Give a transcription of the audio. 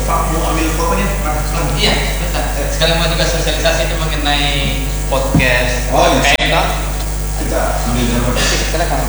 Pak mau ambil fotonya? Iya, betul. Sekalian mau juga sosialisasi itu mengenai podcast. Oh, iya. Kayak Kita ambil gambar. silakan.